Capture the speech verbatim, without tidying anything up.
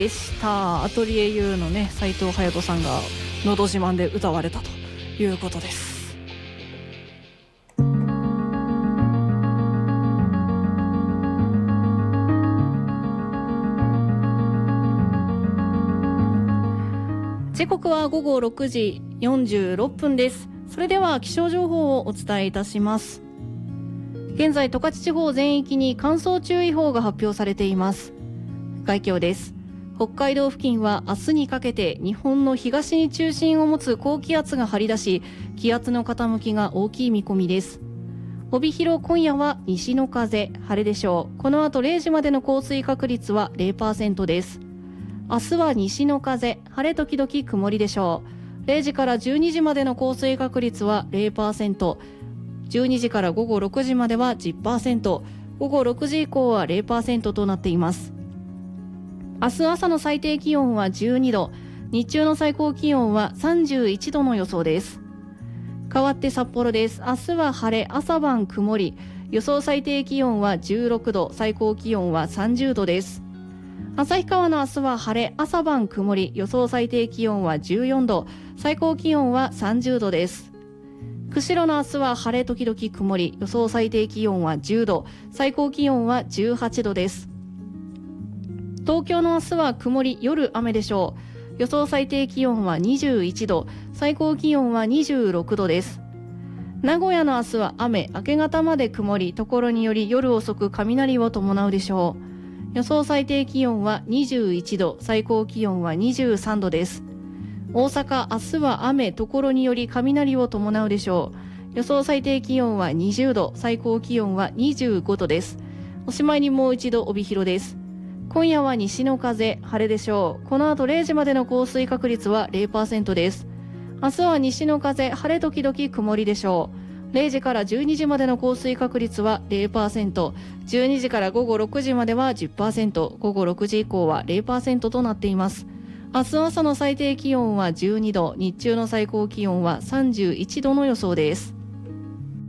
でした。アトリエ ユー のね斉藤隼人さんがのど自慢で歌われたということです。時刻はごごろくじよんじゅうろっぷんです。それでは気象情報をお伝えいたします。現在十勝地方全域に乾燥注意報が発表されています。概況です。北海道付近は明日にかけて日本の東に中心を持つ高気圧が張り出し、気圧の傾きが大きい見込みです。帯広、今夜は西の風、晴れでしょう。この後れいじまでの降水確率は ゼロパーセント です。明日は西の風、晴れ時々曇りでしょう。れいじからじゅうにじまでの降水確率は ゼロパーセント、じゅうにじからごごろくじまでは じゅっパーセント、ごごろくじ以降は ゼロパーセント となっています。明日朝の最低気温はじゅうにど、日中の最高気温はさんじゅういちどの予想です。変わって札幌です。明日は晴れ、朝晩曇り、予想最低気温はじゅうろくど、最高気温はさんじゅうどです。旭川の明日は晴れ、朝晩曇り、予想最低気温はじゅうよんど、最高気温はさんじゅうどです。釧路の明日は晴れ時々曇り、予想最低気温はじゅうど、最高気温はじゅうはちどです。東京の明日は曇り、夜雨でしょう。予想最低気温はにじゅういちど、最高気温はにじゅうろくどです。名古屋の明日は雨、明け方まで曇り、ところにより夜遅く雷を伴うでしょう。予想最低気温はにじゅういちど、最高気温はにじゅうさんどです。大阪、明日は雨、ところにより雷を伴うでしょう。予想最低気温はにじゅうど、最高気温はにじゅうごどです。おしまいにもう一度帯広です。今夜は西の風、晴れでしょう。この後れいじまでの降水確率は ゼロパーセント です。明日は西の風、晴れ時々曇りでしょう。れいじからじゅうにじまでの降水確率は ゼロパーセント、じゅうにじからごごろくじまでは じゅっパーセント、ごごろくじ以降は ゼロパーセント となっています。明日朝の最低気温はじゅうにど、日中の最高気温はさんじゅういちどの予想です。